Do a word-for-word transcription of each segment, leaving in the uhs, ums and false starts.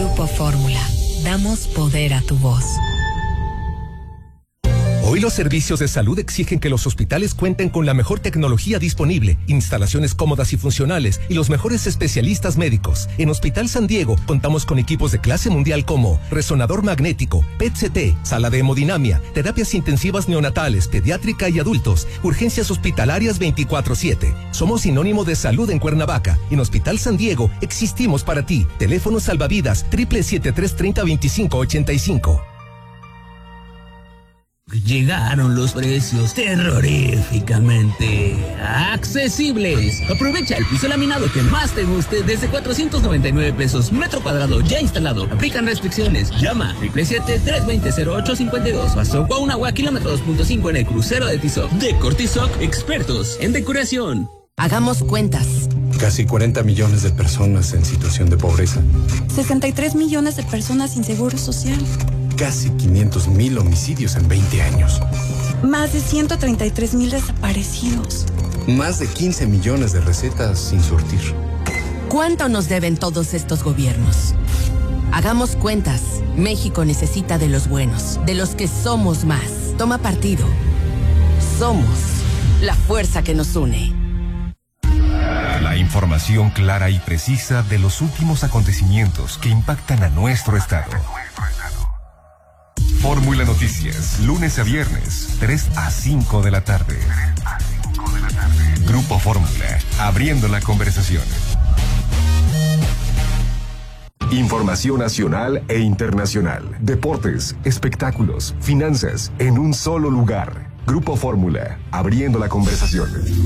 Grupo Fórmula. Damos poder a tu voz. Hoy los servicios de salud exigen que los hospitales cuenten con la mejor tecnología disponible, instalaciones cómodas y funcionales y los mejores especialistas médicos. En Hospital San Diego contamos con equipos de clase mundial como resonador magnético, P E T C T, sala de hemodinamia, terapias intensivas neonatales, pediátrica y adultos, urgencias hospitalarias veinticuatro siete. Somos sinónimo de salud en Cuernavaca. En Hospital San Diego existimos para ti. Teléfono salvavidas triple siete tres treinta veinticinco ochenta y cinco. Llegaron los precios terroríficamente accesibles. Aprovecha el piso laminado que más te guste desde cuatrocientos noventa y nueve pesos metro cuadrado ya instalado. Aplican restricciones. Llama triple siete tres veinte cero ocho cincuenta y dos. Pasó Guaunagua, kilómetro dos punto cinco en el crucero de Tizoc. De Cortizoc, expertos en decoración. Hagamos cuentas. Casi cuarenta millones de personas en situación de pobreza. sesenta y tres millones de personas sin seguro social. Casi quinientos mil homicidios en veinte años. Más de ciento treinta y tres mil desaparecidos. Más de quince millones de recetas sin surtir. ¿Cuánto nos deben todos estos gobiernos? Hagamos cuentas. México necesita de los buenos, de los que somos más. Toma partido. Somos la fuerza que nos une. La información clara y precisa de los últimos acontecimientos que impactan a nuestro estado. Fórmula Noticias, lunes a viernes, tres a cinco de la tarde. Grupo Fórmula, abriendo la conversación. Información nacional e internacional, deportes, espectáculos, finanzas, en un solo lugar. Grupo Fórmula, abriendo la conversación.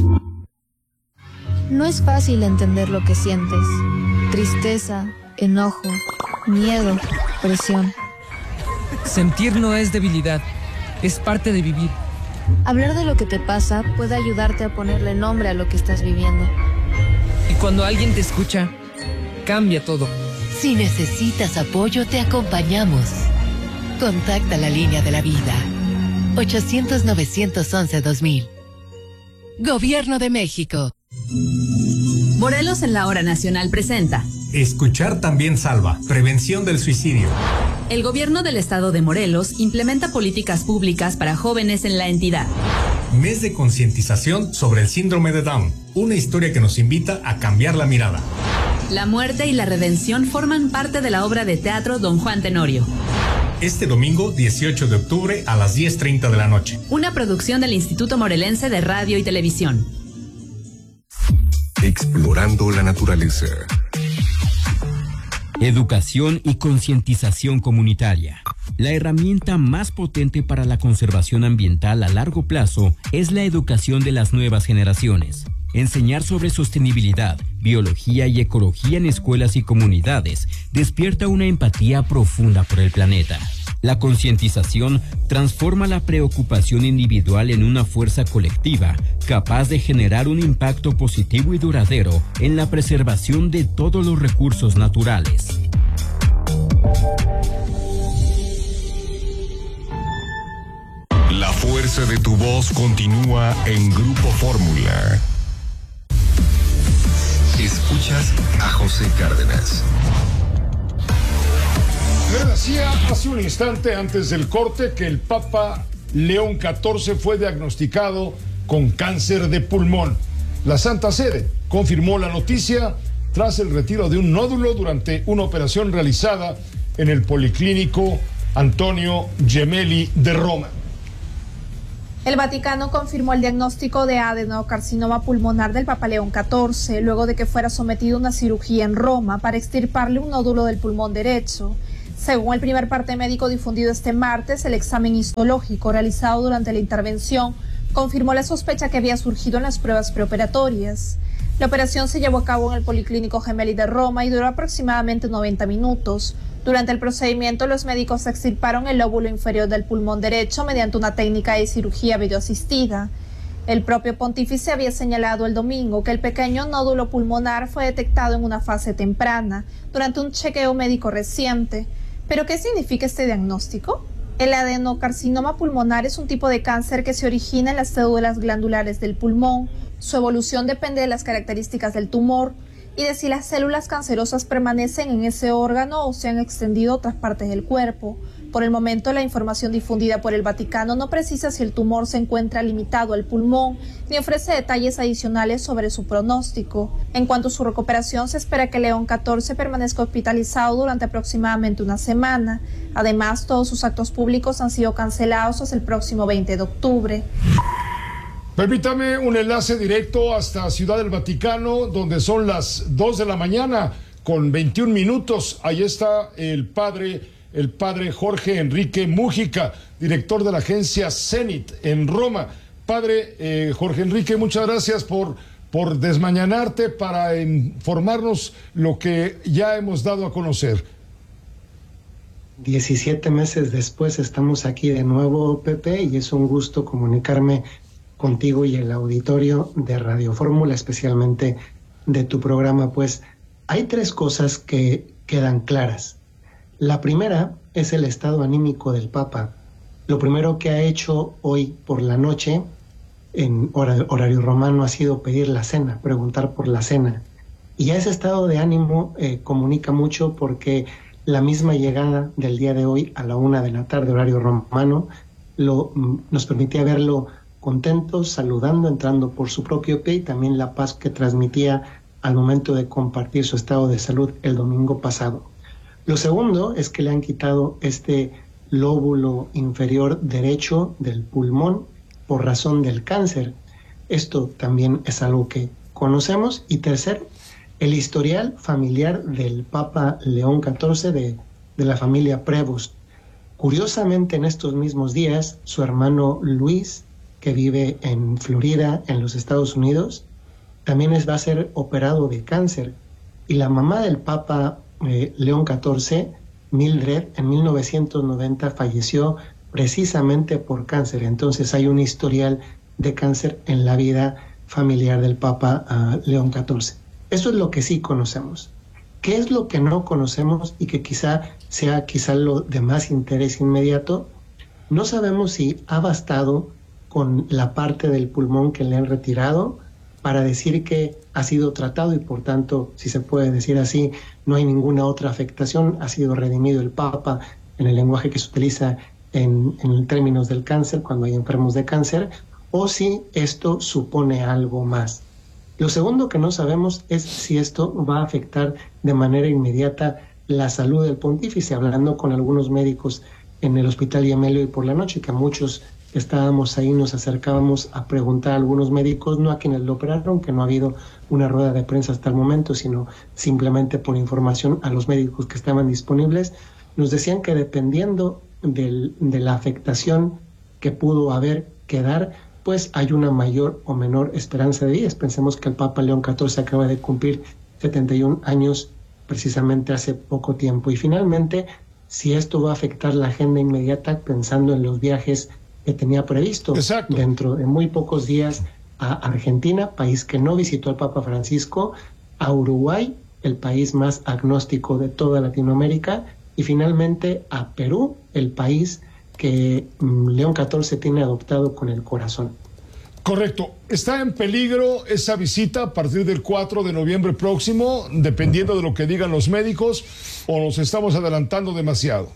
No es fácil entender lo que sientes. Tristeza, enojo, miedo, presión. Sentir no es debilidad, es parte de vivir. Hablar de lo que te pasa puede ayudarte a ponerle nombre a lo que estás viviendo. Y cuando alguien te escucha, cambia todo. Si necesitas apoyo, te acompañamos. Contacta la línea de la vida. ochocientos novecientos once dos mil. Gobierno de México. Morelos en la Hora Nacional presenta Escuchar también salva. Prevención del suicidio. El gobierno del estado de Morelos implementa políticas públicas para jóvenes en la entidad. Mes de concientización sobre el síndrome de Down. Una historia que nos invita a cambiar la mirada. La muerte y la redención forman parte de la obra de teatro Don Juan Tenorio. Este domingo, dieciocho de octubre, a las diez treinta de la noche. Una producción del Instituto Morelense de Radio y Televisión. Explorando la naturaleza. Educación y concientización comunitaria. La herramienta más potente para la conservación ambiental a largo plazo es la educación de las nuevas generaciones. Enseñar sobre sostenibilidad, biología y ecología en escuelas y comunidades despierta una empatía profunda por el planeta. La concientización transforma la preocupación individual en una fuerza colectiva, capaz de generar un impacto positivo y duradero en la preservación de todos los recursos naturales. La fuerza de tu voz continúa en Grupo Fórmula. Escuchas a José Cárdenas. Le decía hace un instante antes del corte que el Papa León catorce fue diagnosticado con cáncer de pulmón. La Santa Sede confirmó la noticia tras el retiro de un nódulo durante una operación realizada en el Policlínico Antonio Gemelli de Roma. El Vaticano confirmó el diagnóstico de adenocarcinoma pulmonar del Papa León catorce, luego de que fuera sometido a una cirugía en Roma para extirparle un nódulo del pulmón derecho. Según el primer parte médico difundido este martes, el examen histológico realizado durante la intervención confirmó la sospecha que había surgido en las pruebas preoperatorias. La operación se llevó a cabo en el Policlínico Gemelli de Roma y duró aproximadamente noventa minutos. Durante el procedimiento, los médicos extirparon el lóbulo inferior del pulmón derecho mediante una técnica de cirugía videoasistida. El propio pontífice había señalado el domingo que el pequeño nódulo pulmonar fue detectado en una fase temprana, durante un chequeo médico reciente. ¿Pero qué significa este diagnóstico? El adenocarcinoma pulmonar es un tipo de cáncer que se origina en las células glandulares del pulmón. Su evolución depende de las características del tumor. y de si las células cancerosas permanecen en ese órgano o se han extendido a otras partes del cuerpo. Por el momento, la información difundida por el Vaticano no precisa si el tumor se encuentra limitado al pulmón, ni ofrece detalles adicionales sobre su pronóstico. En cuanto a su recuperación, se espera que León catorce permanezca hospitalizado durante aproximadamente una semana. Además, todos sus actos públicos han sido cancelados hasta el próximo veinte de octubre. Permítame un enlace directo hasta Ciudad del Vaticano, donde son las dos de la mañana con veintiún minutos. Ahí está el padre... el padre Jorge Enrique Mújica, director de la agencia Zenit en Roma. Padre eh, Jorge Enrique, muchas gracias por, por desmañanarte para informarnos lo que ya hemos dado a conocer. diecisiete meses después estamos aquí de nuevo, Pepe, y es un gusto comunicarme contigo y el auditorio de Radio Fórmula, especialmente de tu programa. Pues hay tres cosas que quedan claras. La primera es el estado anímico del Papa. Lo primero que ha hecho hoy por la noche, en hora, horario romano, ha sido pedir la cena, preguntar por la cena. Y ya ese estado de ánimo eh, comunica mucho, porque la misma llegada del día de hoy a la una de la tarde, horario romano, lo, nos permitía verlo contento, saludando, entrando por su propio pie, y también la paz que transmitía al momento de compartir su estado de salud el domingo pasado. Lo segundo es que le han quitado este lóbulo inferior derecho del pulmón por razón del cáncer. Esto también es algo que conocemos. Y tercero, el historial familiar del Papa León catorce, de, de la familia Prevost. Curiosamente, en estos mismos días, su hermano Luis, que vive en Florida, en los Estados Unidos, también es, va a ser operado de cáncer. Y la mamá del Papa Eh, León catorce, Mildred, en mil novecientos noventa falleció precisamente por cáncer. Entonces hay un historial de cáncer en la vida familiar del Papa uh, León catorce. Eso es lo que sí conocemos. ¿Qué es lo que no conocemos y que quizá sea quizá lo de más interés inmediato? No sabemos si ha bastado con la parte del pulmón que le han retirado para decir que ha sido tratado y por tanto, si se puede decir así, no hay ninguna otra afectación, ha sido redimido el Papa en el lenguaje que se utiliza en, en términos del cáncer, cuando hay enfermos de cáncer, o si esto supone algo más. Lo segundo que no sabemos es si esto va a afectar de manera inmediata la salud del pontífice, hablando con algunos médicos en el Hospital Gemelli hoy por la noche, que a muchos estábamos ahí, nos acercábamos a preguntar a algunos médicos, no a quienes lo operaron, que no ha habido una rueda de prensa hasta el momento, sino simplemente por información a los médicos que estaban disponibles. Nos decían que dependiendo del, de la afectación que pudo haber que dar, pues hay una mayor o menor esperanza de vida. Pensemos que el Papa León catorce acaba de cumplir setenta y un años precisamente hace poco tiempo. Y finalmente, si esto va a afectar la agenda inmediata, pensando en los viajes que tenía previsto. Exacto. Dentro de muy pocos días a Argentina, país que no visitó el Papa Francisco, a Uruguay, el país más agnóstico de toda Latinoamérica, y finalmente a Perú, el país que um, León catorce tiene adoptado con el corazón. Correcto. ¿Está en peligro esa visita a partir del cuatro de noviembre próximo, dependiendo de lo que digan los médicos, o nos estamos adelantando demasiado?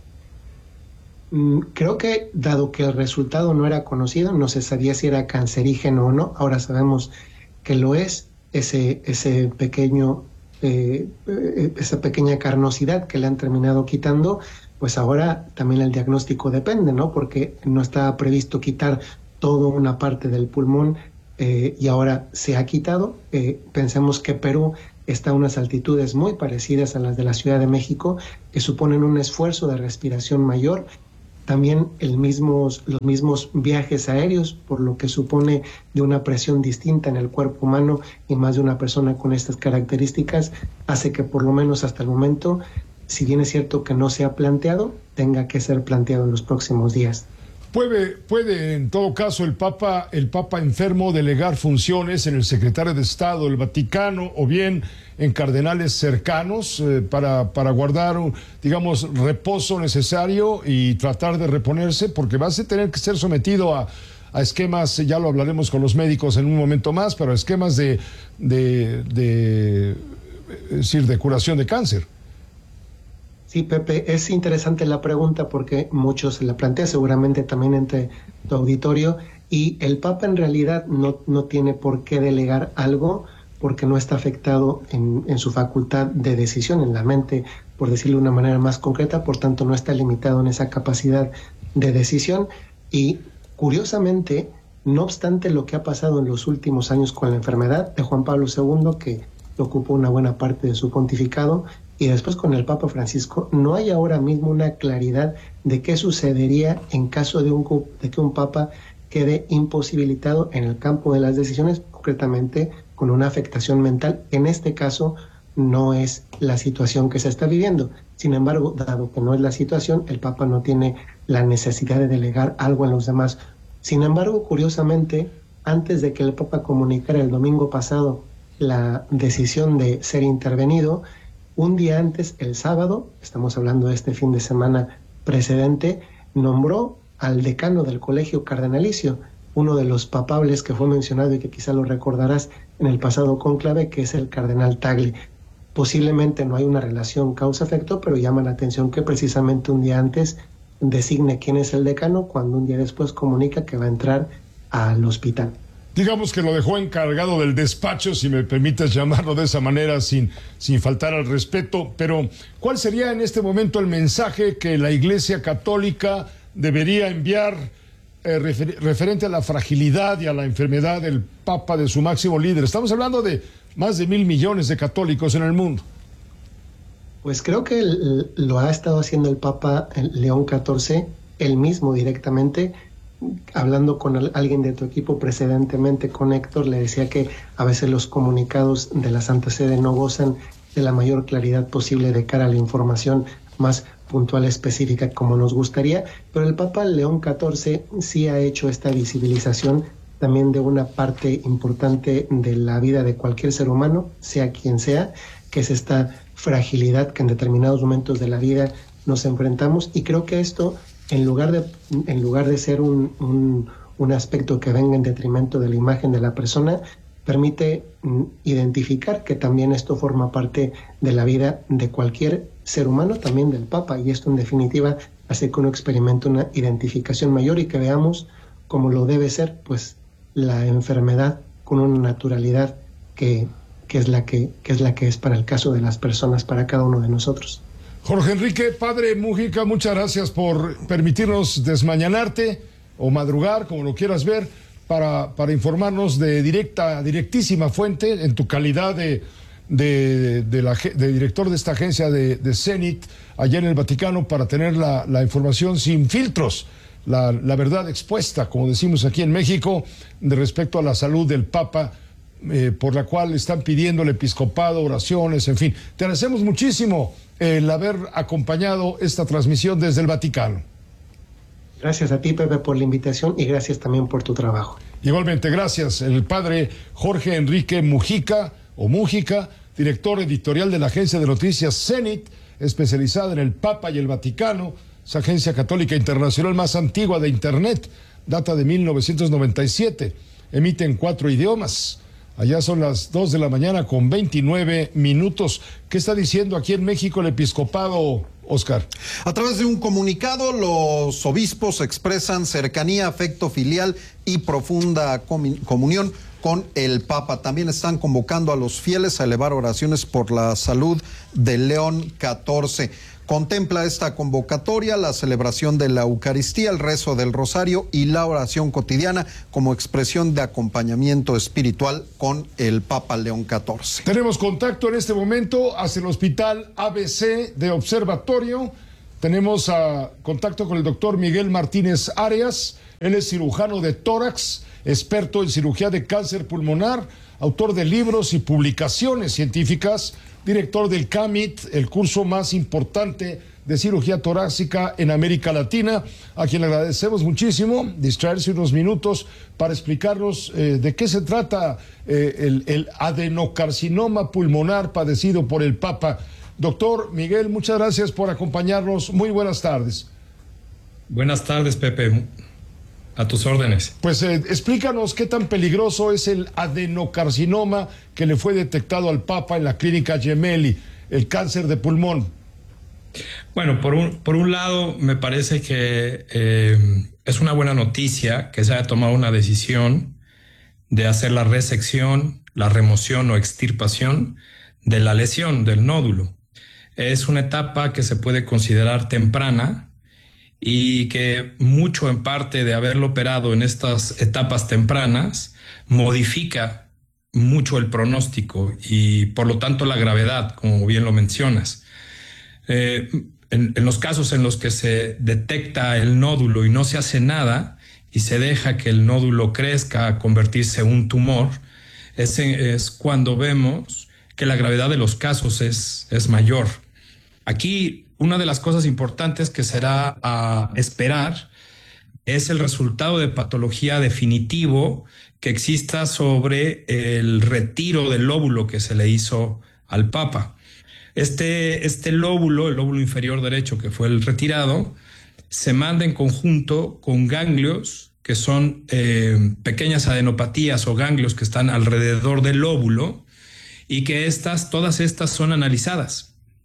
Creo que, dado que el resultado no era conocido, no se sabía si era cancerígeno o no. Ahora sabemos que lo es. Ese, ese pequeño, eh, esa pequeña carnosidad que le han terminado quitando, pues ahora también el diagnóstico depende, ¿no? Porque no estaba previsto quitar toda una parte del pulmón eh, y ahora se ha quitado. Eh, pensemos que Perú está a unas altitudes muy parecidas a las de la Ciudad de México, que suponen un esfuerzo de respiración mayor. También el mismos, los mismos viajes aéreos, por lo que supone de una presión distinta en el cuerpo humano y más de una persona con estas características, hace que por lo menos hasta el momento, si bien es cierto que no se ha planteado, tenga que ser planteado en los próximos días. ¿Puede, puede en todo caso el Papa, el Papa enfermo delegar funciones en el secretario de Estado del Vaticano o bien en cardenales cercanos eh, para, para guardar, un, digamos, reposo necesario y tratar de reponerse? Porque va a tener que ser sometido a, a esquemas, ya lo hablaremos con los médicos en un momento más, pero esquemas de, de, de es decir, de curación de cáncer. Sí, Pepe, es interesante la pregunta porque muchos se la plantean, seguramente también entre tu auditorio, y el Papa en realidad no, no tiene por qué delegar algo porque no está afectado en, en su facultad de decisión, en la mente, por decirlo de una manera más concreta, por tanto no está limitado en esa capacidad de decisión. Y curiosamente, no obstante lo que ha pasado en los últimos años con la enfermedad de Juan Pablo segundo, que ocupó una buena parte de su pontificado, y después con el Papa Francisco, no hay ahora mismo una claridad de qué sucedería en caso de, un, de que un Papa quede imposibilitado en el campo de las decisiones, concretamente con una afectación mental. En este caso no es la situación que se está viviendo. Sin embargo, dado que no es la situación, el Papa no tiene la necesidad de delegar algo en los demás. Sin embargo, curiosamente, antes de que el Papa comunicara el domingo pasado la decisión de ser intervenido, un día antes, el sábado, estamos hablando de este fin de semana precedente, nombró al decano del Colegio Cardenalicio, uno de los papables que fue mencionado y que quizá lo recordarás en el pasado cónclave, que es el cardenal Tagle. Posiblemente no hay una relación causa-efecto, pero llama la atención que precisamente un día antes designe quién es el decano, cuando un día después comunica que va a entrar al hospital. Digamos que lo dejó encargado del despacho, si me permites llamarlo de esa manera, sin, sin faltar al respeto, pero ¿cuál sería en este momento el mensaje que la Iglesia Católica debería enviar eh, refer, referente a la fragilidad y a la enfermedad del Papa, de su máximo líder? Estamos hablando de más de mil millones de católicos en el mundo. Pues creo que el, lo ha estado haciendo el Papa León catorce, él mismo directamente. Hablando con el, alguien de tu equipo precedentemente, con Héctor, le decía que a veces los comunicados de la Santa Sede no gozan de la mayor claridad posible de cara a la información más puntual, específica, como nos gustaría, pero el Papa León catorce sí ha hecho esta visibilización también de una parte importante de la vida de cualquier ser humano, sea quien sea, que es esta fragilidad que en determinados momentos de la vida nos enfrentamos, y creo que esto, en lugar de, en lugar de ser un, un, un aspecto que venga en detrimento de la imagen de la persona, permite mm, identificar que también esto forma parte de la vida de cualquier ser humano, también del Papa, y esto en definitiva hace que uno experimente una identificación mayor y que veamos como lo debe ser, pues la enfermedad con una naturalidad que, que, es la que, que es la que es para el caso de las personas, para cada uno de nosotros. Jorge Enrique, Padre Mújica, muchas gracias por permitirnos desmañanarte o madrugar, como lo quieras ver, para, para informarnos de directa, directísima fuente en tu calidad de, de, de, la, de director de esta agencia de, de Cenit allá en el Vaticano, para tener la, la información sin filtros, la, la verdad expuesta, como decimos aquí en México, de respecto a la salud del Papa, eh, por la cual están pidiendo el episcopado, oraciones, en fin. Te agradecemos muchísimo el haber acompañado esta transmisión desde el Vaticano. Gracias a ti, Pepe, por la invitación, y gracias también por tu trabajo. Igualmente, gracias. El padre Jorge Enrique Mujica, o Mújica, director editorial de la agencia de noticias Cenit, especializada en el Papa y el Vaticano, esa agencia católica internacional más antigua de Internet, data de mil novecientos noventa y siete, emite en cuatro idiomas. Allá son las dos de la mañana con veintinueve minutos. ¿Qué está diciendo aquí en México el episcopado, Oscar? A través de un comunicado, los obispos expresan cercanía, afecto filial y profunda comunión con el Papa. También están convocando a los fieles a elevar oraciones por la salud de León catorce. Contempla esta convocatoria la celebración de la Eucaristía, el rezo del Rosario y la oración cotidiana como expresión de acompañamiento espiritual con el Papa León catorce. Tenemos contacto en este momento hacia el Hospital A B C de Observatorio. Tenemos uh, contacto con el doctor Miguel Martínez Arias. Él es cirujano de tórax, experto en cirugía de cáncer pulmonar, autor de libros y publicaciones científicas, director del C A M I T, el curso más importante de cirugía torácica en América Latina, a quien le agradecemos muchísimo distraerse unos minutos para explicarnos eh, de qué se trata eh, el, el adenocarcinoma pulmonar padecido por el Papa. Doctor Miguel, muchas gracias por acompañarnos. Muy buenas tardes. Buenas tardes, Pepe. A tus órdenes. Pues eh, explícanos qué tan peligroso es el adenocarcinoma que le fue detectado al Papa en la clínica Gemelli, el cáncer de pulmón. Bueno, por un, por un lado, me parece que eh, es una buena noticia que se haya tomado una decisión de hacer la resección, la remoción o extirpación de la lesión, del nódulo. Es una etapa que se puede considerar temprana y que mucho en parte de haberlo operado en estas etapas tempranas modifica mucho el pronóstico y por lo tanto la gravedad, como bien lo mencionas. Eh, en, en los casos en los que se detecta el nódulo y no se hace nada y se deja que el nódulo crezca a convertirse en un tumor, ese es cuando vemos que la gravedad de los casos es, es mayor. Aquí una de las cosas importantes que será a esperar es el resultado de patología definitivo que exista sobre el retiro del lóbulo que se le hizo al Papa. Este, este lóbulo, el lóbulo inferior derecho que fue el retirado, se manda en conjunto con ganglios que son eh, pequeñas adenopatías o ganglios que están alrededor del lóbulo y que estas, todas estas son analizadas.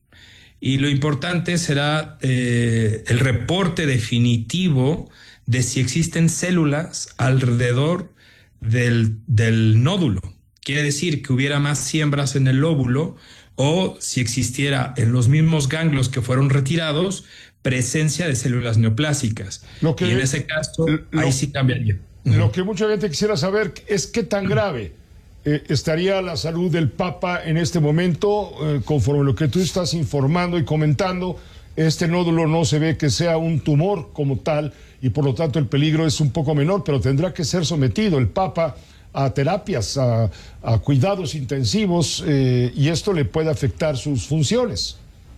Y lo importante será eh, el reporte definitivo de si existen células alrededor del, del nódulo. Quiere decir que hubiera más siembras en el lóbulo o si existiera en los mismos ganglios que fueron retirados presencia de células neoplásicas. Lo que, y en ese caso, lo, ahí sí cambiaría. Lo que mucha gente quisiera saber es qué tan grave Eh, estaría la salud del Papa en este momento, eh, conforme lo que tú estás informando y comentando. Este nódulo no se ve que sea un tumor como tal y por lo tanto el peligro es un poco menor, pero tendrá que ser sometido el Papa a terapias, a, a cuidados intensivos eh, y esto le puede afectar sus funciones.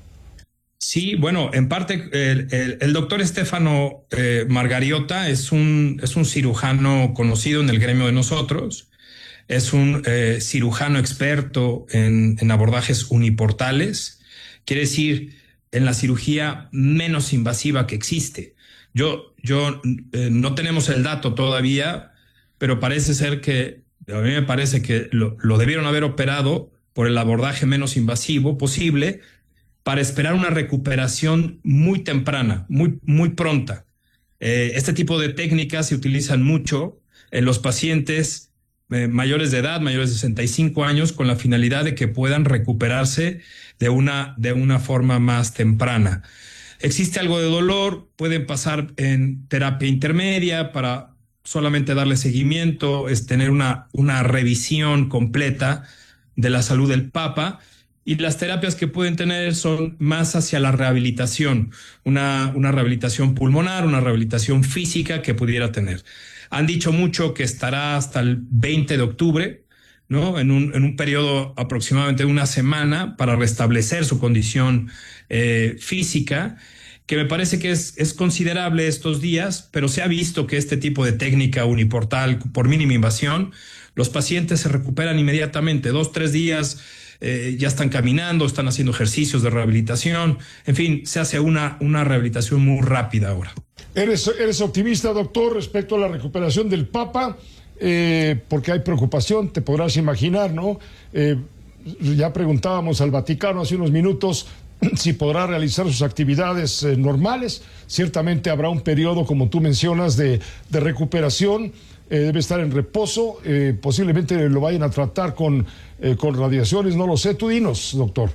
Sí, bueno, en parte el, el, el doctor Stefano eh, Margariota es un, es un cirujano conocido en el gremio de nosotros. Es un eh, cirujano experto en, en abordajes uniportales, quiere decir en la cirugía menos invasiva que existe. Yo, yo eh, no tenemos el dato todavía, pero parece ser que, a mí me parece que lo, lo debieron haber operado por el abordaje menos invasivo posible para esperar una recuperación muy temprana, muy, muy pronta. Eh, este tipo de técnicas se utilizan mucho en los pacientes Eh, mayores de edad, mayores de sesenta y cinco años, con la finalidad de que puedan recuperarse de una, de una forma más temprana. Existe algo de dolor, pueden pasar en terapia intermedia para solamente darle seguimiento, es tener una, una revisión completa de la salud del Papa, y las terapias que pueden tener son más hacia la rehabilitación, una, una rehabilitación pulmonar, una rehabilitación física que pudiera tener. Han dicho mucho que estará hasta el veinte de octubre, ¿no? En un, en un periodo aproximadamente de una semana para restablecer su condición eh, física, que me parece que es, es considerable estos días, pero se ha visto que este tipo de técnica uniportal por mínima invasión, los pacientes se recuperan inmediatamente, dos, tres días, eh, ya están caminando, están haciendo ejercicios de rehabilitación, en fin, se hace una, una rehabilitación muy rápida ahora. ¿Eres, eres optimista, doctor, respecto a la recuperación del Papa? Eh, porque hay preocupación, te podrás imaginar, ¿no? Eh, ya preguntábamos al Vaticano hace unos minutos si podrá realizar sus actividades eh, normales. Ciertamente habrá un periodo, como tú mencionas, de, de recuperación. Eh, debe estar en reposo. Eh, posiblemente lo vayan a tratar con, eh, con radiaciones, no lo sé. Tú dinos, doctor.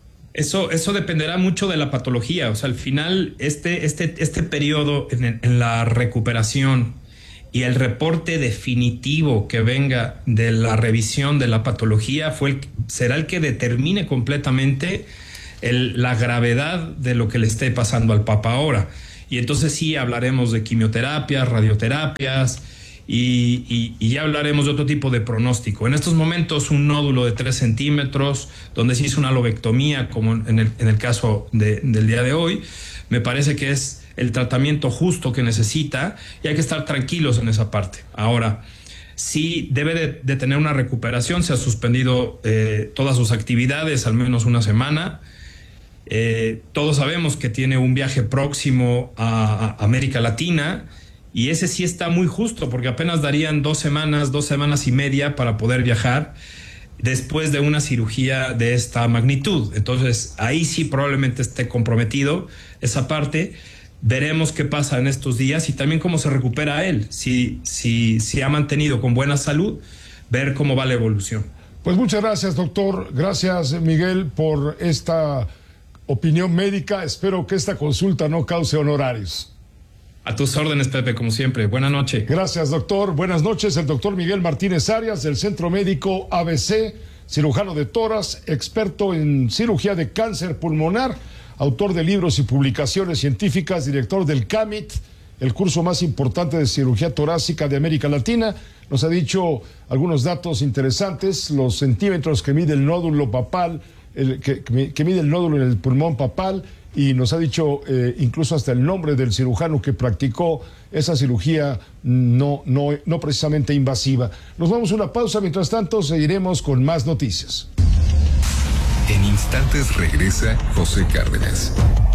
Eso, eso dependerá mucho de la patología. O sea, al final, este, este, este periodo en, en la recuperación y el reporte definitivo que venga de la revisión de la patología fue el, será el que determine completamente el, la gravedad de lo que le esté pasando al Papa ahora. Y entonces sí hablaremos de quimioterapias, radioterapias y, y, y ya hablaremos de otro tipo de pronóstico. En estos momentos un nódulo de tres centímetros, donde se hizo una lobectomía, como en el, en el caso de, del día de hoy, me parece que es el tratamiento justo que necesita y hay que estar tranquilos en esa parte. Ahora, sí debe de, de tener una recuperación, se ha suspendido eh, todas sus actividades al menos una semana. Eh, todos sabemos que tiene un viaje próximo a, a América Latina y ese sí está muy justo porque apenas darían dos semanas, dos semanas y media para poder viajar después de una cirugía de esta magnitud. Entonces ahí sí probablemente esté comprometido esa parte. Veremos qué pasa en estos días y también cómo se recupera él, si, si, si ha mantenido con buena salud, ver cómo va la evolución. Pues muchas gracias, doctor. Gracias, Miguel, por esta opinión médica. Espero que esta consulta no cause honorarios. A tus órdenes, Pepe, como siempre. Buenas noches. Gracias, doctor. Buenas noches. El doctor Miguel Martínez Arias, del Centro Médico A B C, cirujano de tórax, experto en cirugía de cáncer pulmonar, autor de libros y publicaciones científicas, director del C A M I T, el curso más importante de cirugía torácica de América Latina. Nos ha dicho algunos datos interesantes, los centímetros que mide el nódulo papal, el, que, que mide el nódulo en el pulmón papal, y nos ha dicho eh, incluso hasta el nombre del cirujano que practicó esa cirugía no, no, no precisamente invasiva. Nos vamos a una pausa, mientras tanto seguiremos con más noticias. En instantes regresa José Cárdenas.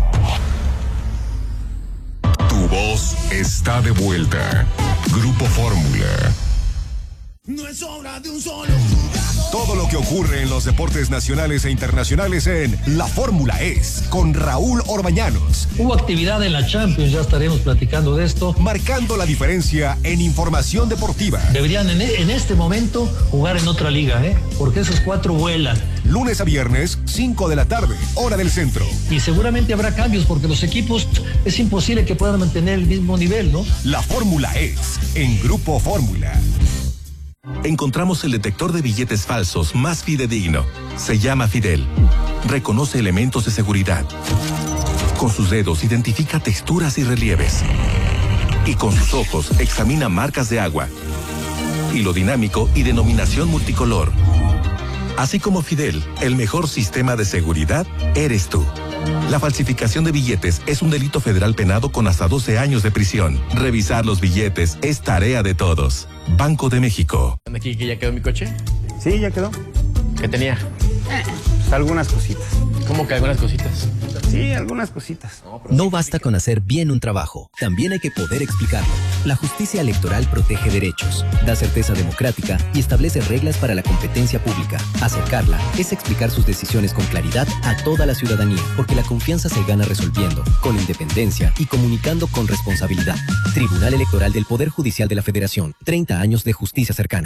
Tu voz está de vuelta. Grupo Fórmula. No es obra de un solo jugador. Todo lo que ocurre en los deportes nacionales e internacionales en La Fórmula es con Raúl Orbañanos. Hubo actividad en la Champions, ya estaremos platicando de esto. Marcando la diferencia en información deportiva. Deberían en, en este momento jugar en otra liga, ¿eh? Porque esos cuatro vuelan. Lunes a viernes, cinco de la tarde, hora del centro. Y seguramente habrá cambios porque los equipos es imposible que puedan mantener el mismo nivel, ¿no? La Fórmula es en Grupo Fórmula. Encontramos el detector de billetes falsos más fidedigno. Se llama Fidel. Reconoce elementos de seguridad. Con sus dedos identifica texturas y relieves. Y con sus ojos examina marcas de agua. Hilo dinámico y denominación multicolor. Así como Fidel, el mejor sistema de seguridad eres tú. La falsificación de billetes es un delito federal penado con hasta doce años de prisión. Revisar los billetes es tarea de todos. Banco de México. ¿Aquí que ya quedó mi coche? Sí, ya quedó. ¿Qué tenía? Eh, pues algunas cositas. ¿Cómo que algunas cositas? Sí, algunas cositas. No, no basta con hacer bien un trabajo, también hay que poder explicarlo. La justicia electoral protege derechos, da certeza democrática y establece reglas para la competencia pública. Acercarla es explicar sus decisiones con claridad a toda la ciudadanía, porque la confianza se gana resolviendo, con independencia y comunicando con responsabilidad. Tribunal Electoral del Poder Judicial de la Federación, treinta años de justicia cercana.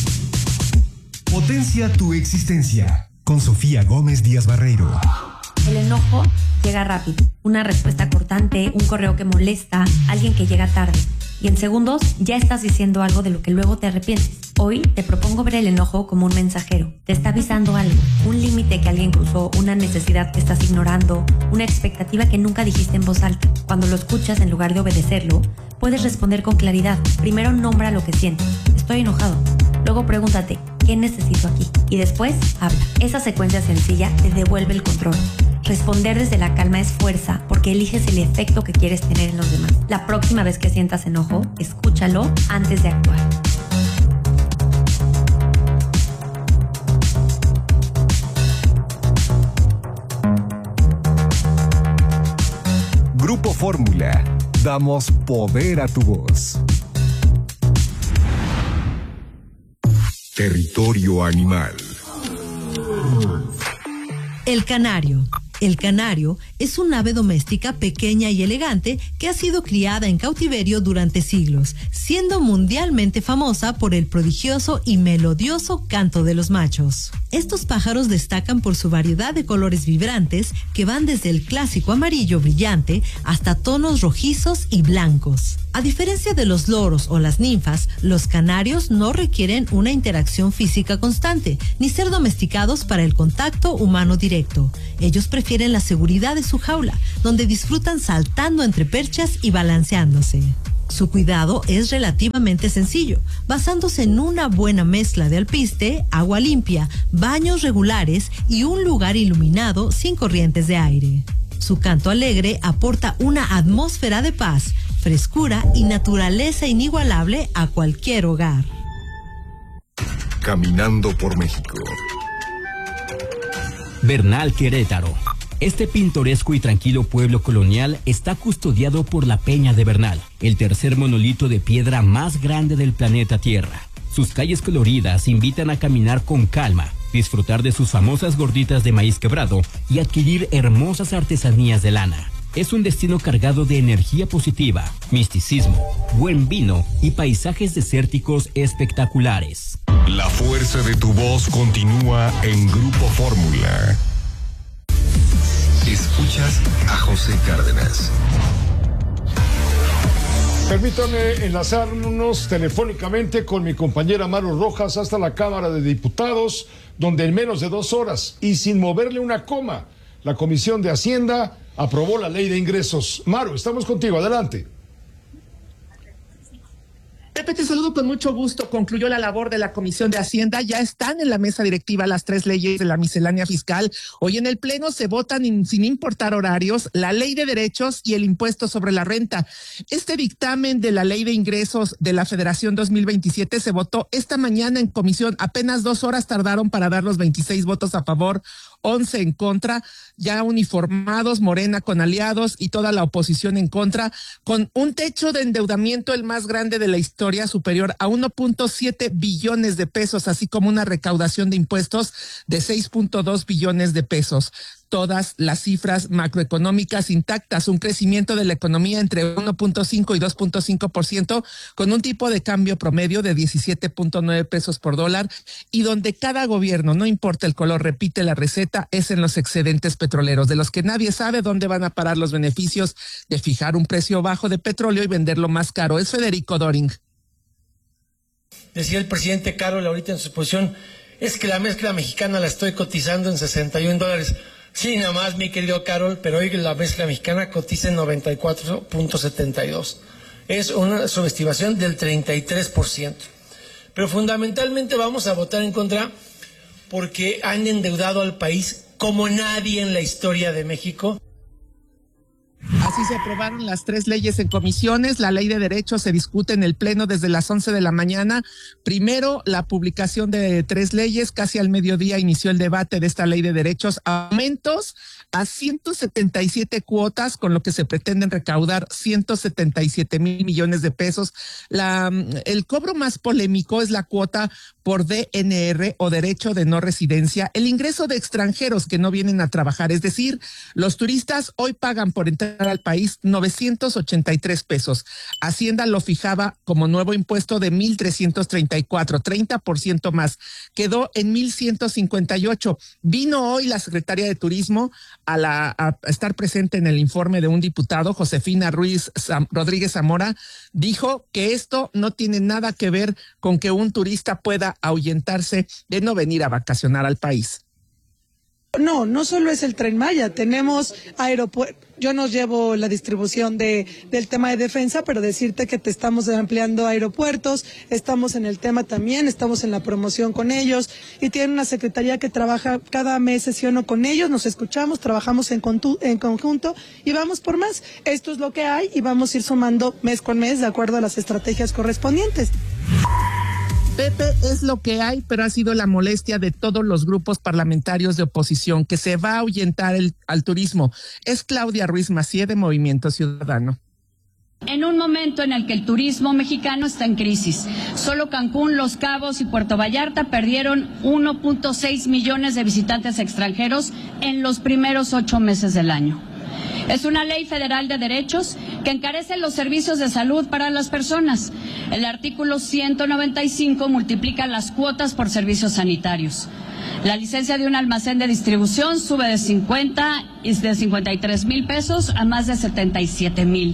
Potencia tu existencia, con Sofía Gómez Díaz Barreiro. El enojo llega rápido. Una respuesta cortante, un correo que molesta, alguien que llega tarde. Y en segundos ya estás diciendo algo de lo que luego te arrepientes. Hoy te propongo ver el enojo como un mensajero. Te está avisando algo, un límite que alguien cruzó, una necesidad que estás ignorando, una expectativa que nunca dijiste en voz alta. Cuando lo escuchas, en lugar de obedecerlo, puedes responder con claridad. Primero nombra lo que sientes. Estoy enojado. Luego pregúntate, ¿qué necesito aquí? Y después, habla. Esa secuencia sencilla te devuelve el control. Responder desde la calma es fuerza, porque eliges el efecto que quieres tener en los demás. La próxima vez que sientas enojo, escúchalo antes de actuar. Grupo Fórmula. Damos poder a tu voz. Territorio animal. El canario. El canario es un ave doméstica pequeña y elegante que ha sido criada en cautiverio durante siglos, siendo mundialmente famosa por el prodigioso y melodioso canto de los machos. Estos pájaros destacan por su variedad de colores vibrantes que van desde el clásico amarillo brillante hasta tonos rojizos y blancos. A diferencia de los loros o las ninfas, los canarios no requieren una interacción física constante, ni ser domesticados para el contacto humano directo. Ellos prefieren la seguridad de su jaula, donde disfrutan saltando entre perchas y balanceándose. Su cuidado es relativamente sencillo, basándose en una buena mezcla de alpiste, agua limpia, baños regulares y un lugar iluminado sin corrientes de aire. Su canto alegre aporta una atmósfera de paz, frescura y naturaleza inigualable a cualquier hogar. Caminando por México. Bernal Querétaro. Este pintoresco y tranquilo pueblo colonial está custodiado por la Peña de Bernal, el tercer monolito de piedra más grande del planeta Tierra. Sus calles coloridas invitan a caminar con calma, disfrutar de sus famosas gorditas de maíz quebrado y adquirir hermosas artesanías de lana. Es un destino cargado de energía positiva, misticismo, buen vino y paisajes desérticos espectaculares. La fuerza de tu voz continúa en Grupo Fórmula. Escuchas a José Cárdenas. Permítanme enlazarnos telefónicamente con mi compañera Maru Rojas hasta la Cámara de Diputados, donde en menos de dos horas y sin moverle una coma, la Comisión de Hacienda aprobó la Ley de Ingresos. Maru, estamos contigo, adelante. Pepe, te saludo con mucho gusto. Concluyó la labor de la Comisión de Hacienda. Ya están en la mesa directiva las tres leyes de la miscelánea fiscal. Hoy en el Pleno se votan in, sin importar horarios, la Ley de Derechos y el impuesto sobre la renta. Este dictamen de la Ley de Ingresos de la Federación dos mil veintisiete se votó esta mañana en comisión. Apenas dos horas tardaron para dar los veintiséis votos a favor, once en contra, ya uniformados, Morena con aliados y toda la oposición en contra, con un techo de endeudamiento el más grande de la historia, superior a uno punto siete billones de pesos, así como una recaudación de impuestos de seis punto dos billones de pesos. Todas las cifras macroeconómicas intactas, un crecimiento de la economía entre uno punto cinco y dos punto cinco por ciento, con un tipo de cambio promedio de diecisiete punto nueve pesos por dólar, y donde cada gobierno, no importa el color, repite la receta, es en los excedentes petroleros, de los que nadie sabe dónde van a parar los beneficios de fijar un precio bajo de petróleo y venderlo más caro. Es Federico Doring. Decía el presidente Carol ahorita en su exposición, es que la mezcla mexicana la estoy cotizando en sesenta y un dólares. Sí, nada más, mi querido Carol, pero hoy la mezcla mexicana cotiza en noventa y cuatro punto setenta y dos. Es una subestimación del treinta y tres por ciento. Pero fundamentalmente vamos a votar en contra porque han endeudado al país como nadie en la historia de México. Así se aprobaron las tres leyes en comisiones. La Ley de Derechos se discute en el Pleno desde las once de la mañana. Primero, la publicación de tres leyes. Casi al mediodía inició el debate de esta Ley de Derechos. Aumentos a ciento setenta y siete cuotas, con lo que se pretenden recaudar ciento setenta y siete mil millones de pesos. La, el cobro más polémico es la cuota por D N R o derecho de no residencia, el ingreso de extranjeros que no vienen a trabajar. Es decir, los turistas hoy pagan por entrar al país novecientos ochenta y tres pesos. Hacienda lo fijaba como nuevo impuesto de mil trescientos treinta y cuatro, treinta por ciento más. Quedó en mil ciento cincuenta y ocho. Vino hoy la secretaria de Turismo a, la, a estar presente en el informe de un diputado, Josefina Ruiz Sam, Rodríguez Zamora, dijo que esto no tiene nada que ver con que un turista pueda ahuyentarse de no venir a vacacionar al país. No, no solo es el Tren Maya, tenemos aeropuertos. Yo no llevo la distribución de del tema de defensa, pero decirte que te estamos ampliando aeropuertos, estamos en el tema también, estamos en la promoción con ellos y tienen una secretaría que trabaja cada mes, sesiono con ellos, nos escuchamos, trabajamos en, contu, en conjunto y vamos por más. Esto es lo que hay y vamos a ir sumando mes con mes de acuerdo a las estrategias correspondientes. Pepe, es lo que hay, pero ha sido la molestia de todos los grupos parlamentarios de oposición, que se va a ahuyentar el, al turismo. Es Claudia Ruiz Macié, de Movimiento Ciudadano. En un momento en el que el turismo mexicano está en crisis, solo Cancún, Los Cabos y Puerto Vallarta perdieron uno punto seis millones de visitantes extranjeros en los primeros ocho meses del año. Es una ley federal de derechos que encarece los servicios de salud para las personas. El artículo ciento noventa y cinco multiplica las cuotas por servicios sanitarios. La licencia de un almacén de distribución sube de cincuenta y de cincuenta y tres mil pesos a más de setenta y siete mil.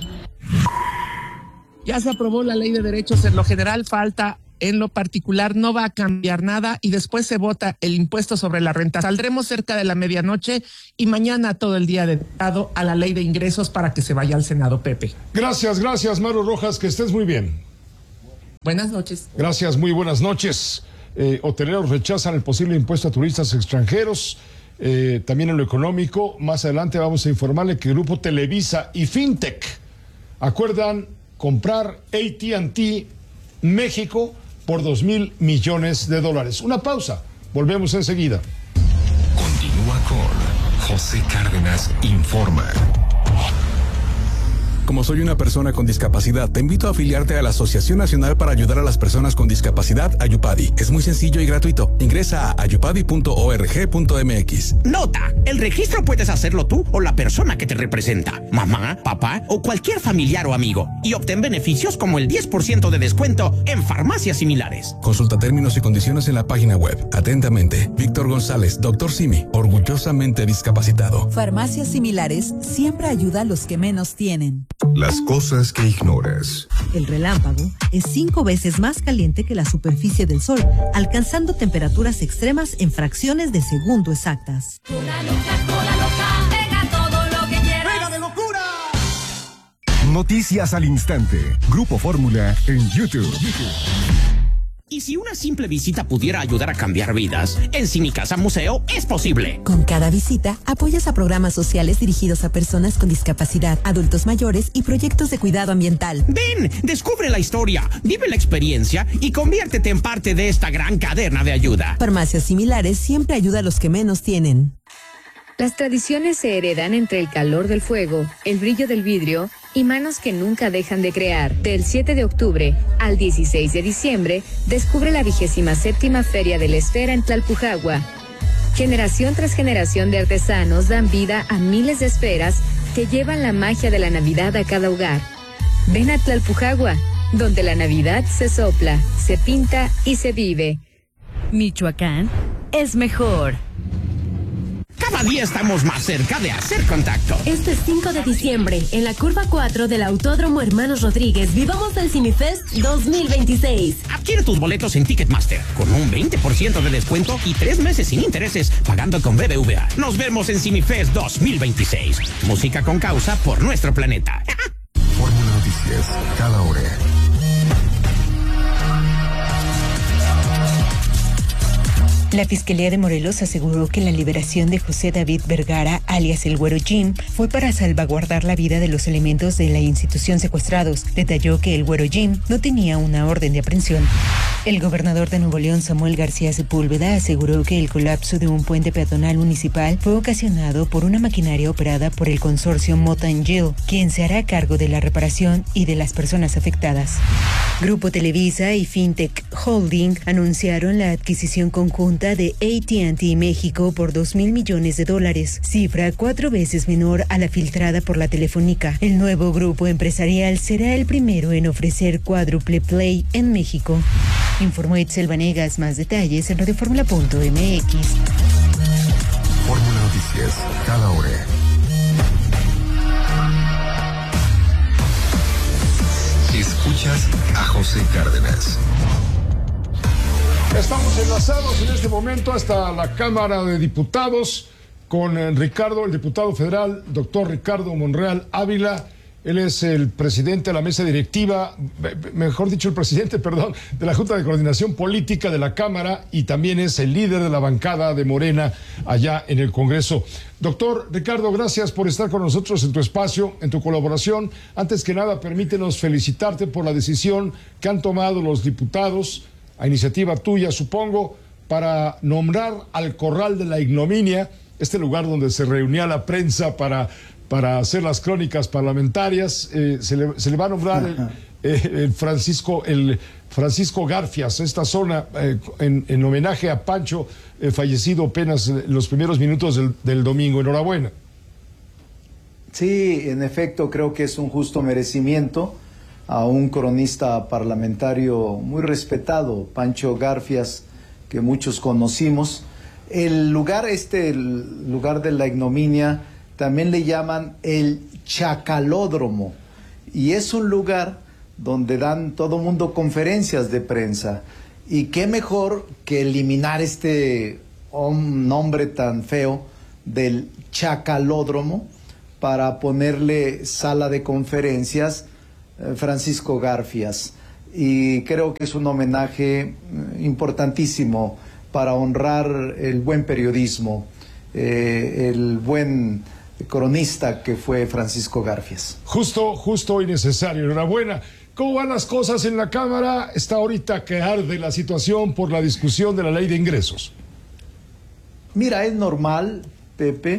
Ya se aprobó la ley de derechos. En lo general falta. En lo particular no va a cambiar nada y después se vota el impuesto sobre la renta. Saldremos cerca de la medianoche y mañana todo el día dedicado a la ley de ingresos para que se vaya al Senado, Pepe. Gracias, gracias, Maru Rojas, que estés muy bien. Buenas noches. Gracias, muy buenas noches. Eh, hoteleros rechazan el posible impuesto a turistas extranjeros. Eh, también en lo económico, más adelante vamos a informarle que el Grupo Televisa y Fintech acuerdan comprar A T and T México por dos mil millones de dólares. Una pausa, volvemos enseguida. Continúa con José Cárdenas informa. Como soy una persona con discapacidad, te invito a afiliarte a la Asociación Nacional para Ayudar a las Personas con Discapacidad, Ayupadi. Es muy sencillo y gratuito. Ingresa a ayupadi punto org punto mx. Nota, el registro puedes hacerlo tú o la persona que te representa, mamá, papá o cualquier familiar o amigo, y obtén beneficios como el diez por ciento de descuento en farmacias similares. Consulta términos y condiciones en la página web. Atentamente, Víctor González, doctor Simi, orgullosamente discapacitado. Farmacias similares siempre ayuda a los que menos tienen. Las cosas que ignoras. El relámpago es cinco veces más caliente que la superficie del Sol, alcanzando temperaturas extremas en fracciones de segundo exactas. Una loca, cola loca, pega todo lo que quieras. ¡Pega de locura! Noticias al instante. Grupo Fórmula en YouTube. Y si una simple visita pudiera ayudar a cambiar vidas, en Cinicasa Museo es posible. Con cada visita, apoyas a programas sociales dirigidos a personas con discapacidad, adultos mayores y proyectos de cuidado ambiental. Ven, descubre la historia, vive la experiencia y conviértete en parte de esta gran cadena de ayuda. Farmacias similares siempre ayuda a los que menos tienen. Las tradiciones se heredan entre el calor del fuego, el brillo del vidrio y manos que nunca dejan de crear. Del siete de octubre al dieciséis de diciembre, descubre la vigésima séptima Feria de la Esfera en Tlalpujagua. Generación tras generación de artesanos dan vida a miles de esferas que llevan la magia de la Navidad a cada hogar. Ven a Tlalpujagua, donde la Navidad se sopla, se pinta y se vive. Michoacán es mejor. Cada día estamos más cerca de hacer contacto. Este cinco de diciembre, en la curva cuatro del Autódromo Hermanos Rodríguez, vivamos el Cinefest dos mil veintiséis. Adquiere tus boletos en Ticketmaster con un veinte por ciento de descuento y tres meses sin intereses pagando con B B V A. Nos vemos en Cinefest dos mil veintiséis. Música con causa por nuestro planeta. Fórmula Noticias, cada hora. La Fiscalía de Morelos aseguró que la liberación de José David Vergara, alias el Güero Jim, fue para salvaguardar la vida de los elementos de la institución secuestrados. Detalló que el Güero Jim no tenía una orden de aprehensión. El gobernador de Nuevo León, Samuel García Sepúlveda, aseguró que el colapso de un puente peatonal municipal fue ocasionado por una maquinaria operada por el consorcio Motangil, quien se hará cargo de la reparación y de las personas afectadas. Grupo Televisa y Fintech Holding anunciaron la adquisición conjunta de A T and T México por dos mil millones de dólares, cifra cuatro veces menor a la filtrada por la Telefónica. El nuevo grupo empresarial será el primero en ofrecer cuádruple play en México. Informó Itzel Vanegas. Más detalles en radioformula punto m x. Fórmula Noticias, cada hora. Escuchas a José Cárdenas. Estamos enlazados en este momento hasta la Cámara de Diputados con Ricardo, el diputado federal, doctor Ricardo Monreal Ávila. Él es el presidente de la mesa directiva, mejor dicho, el presidente, perdón, de la Junta de Coordinación Política de la Cámara y también es el líder de la bancada de Morena allá en el Congreso. Doctor Ricardo, gracias por estar con nosotros en tu espacio, en tu colaboración. Antes que nada, permítenos felicitarte por la decisión que han tomado los diputados, a iniciativa tuya, supongo, para nombrar al Corral de la Ignominia, este lugar donde se reunía la prensa para... para hacer las crónicas parlamentarias. Eh, se, le, se le va a nombrar el, eh, el Francisco el Francisco Garfias, esta zona, eh, en, en homenaje a Pancho, eh, fallecido apenas en los primeros minutos del, del domingo. Enhorabuena. Sí, en efecto, creo que es un justo merecimiento a un cronista parlamentario muy respetado, Pancho Garfias, que muchos conocimos. El lugar, este, el lugar de la ignominia, también le llaman el Chacalódromo, y es un lugar donde dan todo mundo conferencias de prensa, y qué mejor que eliminar este nombre tan feo del Chacalódromo para ponerle sala de conferencias eh, Francisco Garfias, y creo que es un homenaje eh, importantísimo para honrar el buen periodismo, eh, el buen cronista que fue Francisco Garfias. Justo, justo y necesario. Enhorabuena. ¿Cómo van las cosas en la Cámara? Está ahorita que arde la situación por la discusión de la ley de ingresos. Mira, es normal, Pepe,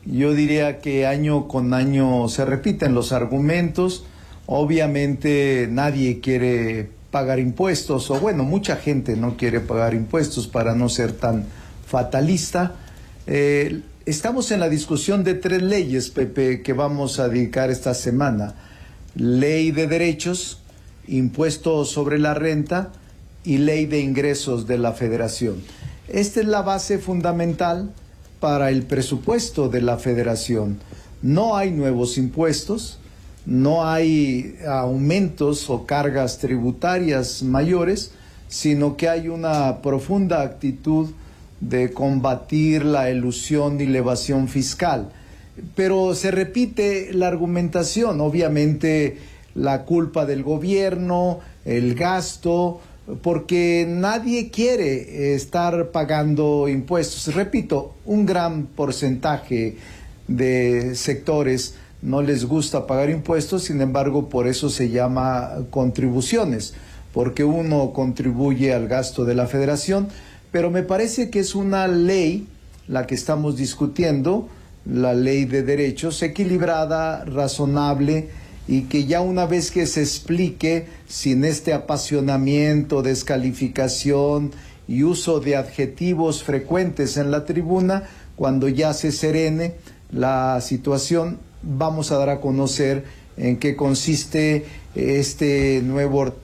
Yo diría que año con año se repiten los argumentos. Obviamente nadie quiere pagar impuestos, o bueno, mucha gente no quiere pagar impuestos para no ser tan fatalista. Eh, estamos en la discusión de tres leyes, Pepe, que vamos a dedicar esta semana. Ley de derechos, impuesto sobre la renta y ley de ingresos de la Federación. Esta es la base fundamental para el presupuesto de la Federación. No hay nuevos impuestos, no hay aumentos o cargas tributarias mayores, sino que hay una profunda actitud de combatir la elusión y la evasión fiscal. Pero se repite la argumentación, obviamente la culpa del gobierno, el gasto, porque nadie quiere estar pagando impuestos. Repito, un gran porcentaje de sectores no les gusta pagar impuestos, sin embargo, por eso se llama contribuciones, porque uno contribuye al gasto de la Federación, pero me parece que es una ley la que estamos discutiendo, la ley de derechos, equilibrada, razonable, y que ya una vez que se explique, sin este apasionamiento, descalificación y uso de adjetivos frecuentes en la tribuna, cuando ya se serene la situación, vamos a dar a conocer en qué consiste este nuevo...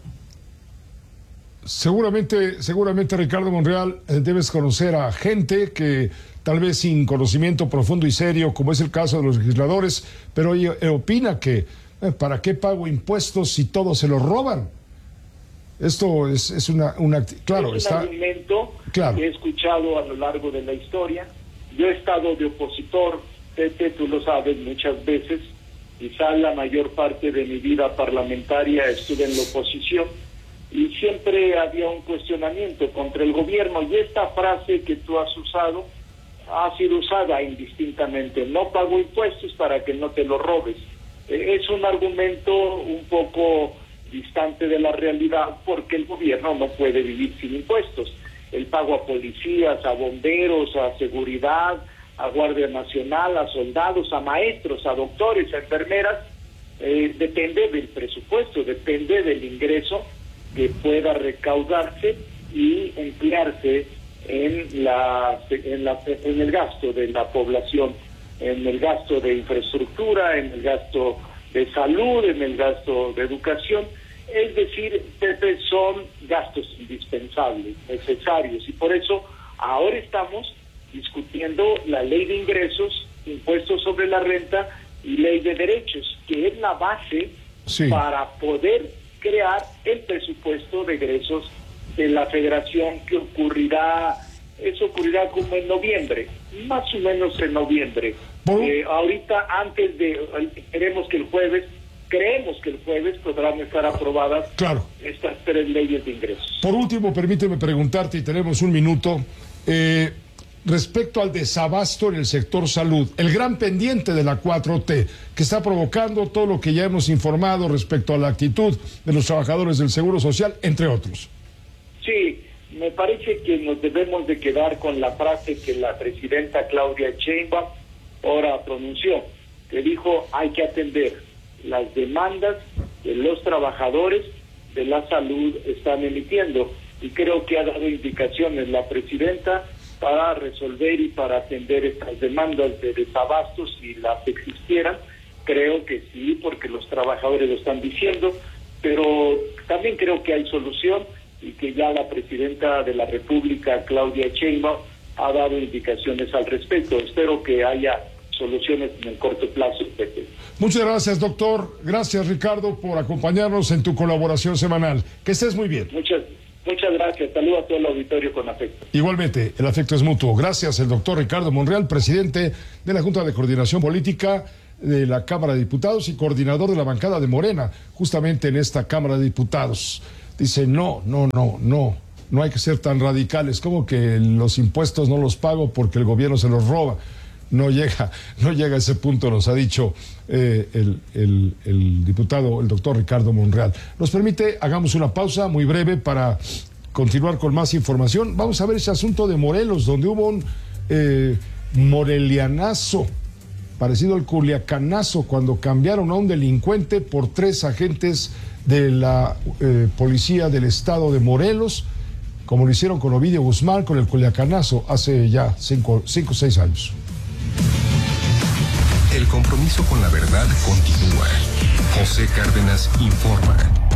Seguramente, seguramente Ricardo Monreal, debes conocer a gente que tal vez sin conocimiento profundo y serio, como es el caso de los legisladores, pero ella opina que ¿para qué pago impuestos si todos se los roban? Esto es, es una, una... Claro, es un está... argumento claro. que he escuchado a lo largo de la historia. Yo he estado de opositor, Pepe, tú lo sabes, muchas veces. Quizá la mayor parte de mi vida parlamentaria estuve en la oposición y siempre había un cuestionamiento contra el gobierno. Y esta frase que tú has usado ha sido usada indistintamente. No pago impuestos para que no te lo robes. Es un argumento un poco distante de la realidad porque el gobierno no puede vivir sin impuestos. El pago a policías, a bomberos, a seguridad, a Guardia Nacional, a soldados, a maestros, a doctores, a enfermeras, eh, depende del presupuesto, depende del ingreso que pueda recaudarse y emplearse en, la, en, la, en el gasto de la población, en el gasto de infraestructura, en el gasto de salud, en el gasto de educación. Es decir, Pepe, son gastos indispensables, necesarios, y por eso ahora estamos discutiendo la ley de ingresos, impuestos sobre la renta y ley de derechos, que es la base sí. para poder crear el presupuesto de egresos de la Federación, que ocurrirá, eso ocurrirá como en noviembre, más o menos en noviembre. Eh, ahorita, antes de, queremos que el jueves, creemos que el jueves podrán estar aprobadas claro. estas tres leyes de ingresos. Por último, permíteme preguntarte, y tenemos un minuto, eh, respecto al desabasto en el sector salud, el gran pendiente de la cuatro T, que está provocando todo lo que ya hemos informado respecto a la actitud de los trabajadores del Seguro Social, entre otros. Sí, me parece que nos debemos de quedar con la frase que la presidenta Claudia Sheinbaum ahora pronunció, que dijo: hay que atender las demandas que los trabajadores de la salud están emitiendo, y creo que ha dado indicaciones la presidenta para resolver y para atender estas demandas de desabastos si las existieran. Creo que sí, porque los trabajadores lo están diciendo, pero también creo que hay solución y que ya la presidenta de la República, Claudia Sheinbaum, ha dado indicaciones al respecto. Espero que haya soluciones en el corto plazo, Pepe. Muchas gracias, doctor. Gracias, Ricardo, por acompañarnos en tu colaboración semanal. Que estés muy bien. Muchas, muchas gracias. Saludo a todo el auditorio con afecto. Igualmente, el afecto es mutuo. Gracias, el doctor Ricardo Monreal, presidente de la Junta de Coordinación Política de la Cámara de Diputados y coordinador de la bancada de Morena, justamente en esta Cámara de Diputados. Dice, no, no, no, no, no hay que ser tan radicales, como que los impuestos no los pago porque el gobierno se los roba. No llega, no llega a ese punto, nos ha dicho eh, el, el, el diputado, el doctor Ricardo Monreal. Nos permite, hagamos una pausa muy breve para continuar con más información. Vamos a ver ese asunto de Morelos, donde hubo un eh, morelianazo parecido al Culiacanazo, cuando cambiaron a un delincuente por tres agentes de la eh, policía del estado de Morelos, como lo hicieron con Ovidio Guzmán, con el Culiacanazo, hace ya cinco o seis años. El compromiso con la verdad continúa. José Cárdenas informa.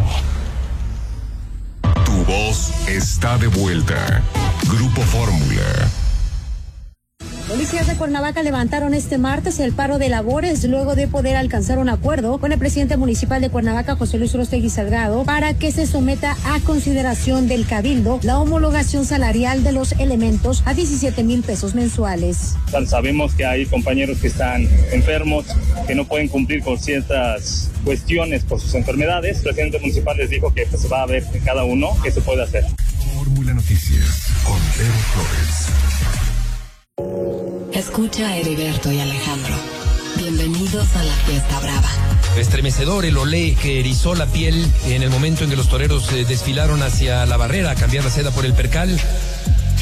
Tu voz está de vuelta. Grupo Fórmula. Policías de Cuernavaca levantaron este martes el paro de labores luego de poder alcanzar un acuerdo con el presidente municipal de Cuernavaca, José Luis Orostegui Salgado, para que se someta a consideración del Cabildo la homologación salarial de los elementos a diecisiete mil pesos mensuales. Sabemos que hay compañeros que están enfermos, que no pueden cumplir con ciertas cuestiones por sus enfermedades. El presidente municipal les dijo que pues, se va a ver cada uno qué se puede hacer. Fórmula Noticias con Pedro Flores. Escucha a Heriberto y Alejandro. Bienvenidos a la fiesta brava. Estremecedor el olé que erizó la piel en el momento en que los toreros eh, desfilaron hacia la barrera a cambiar la seda por el percal.